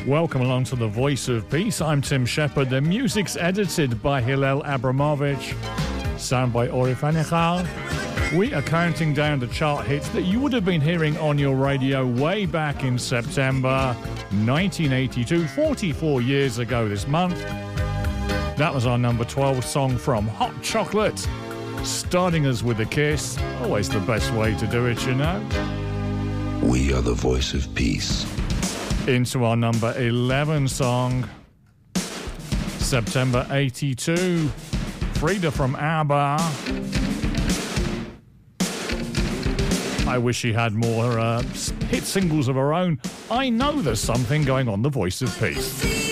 Welcome along to The Voice of Peace. I'm Tim Shepherd. The music's edited by Hillel Abramovich. Sound by Ori Fanechal. We are counting down the chart hits that you would have been hearing on your radio way back in September 1982, 44 years ago this month. That was our number 12 song from Hot Chocolate. Starting us with a kiss. Always the best way to do it, you know. We are the voice of peace. Into our number 11 song, September 82, Frida from ABBA. I wish she had more hit singles of her own. I know there's something going on The Voice of Peace.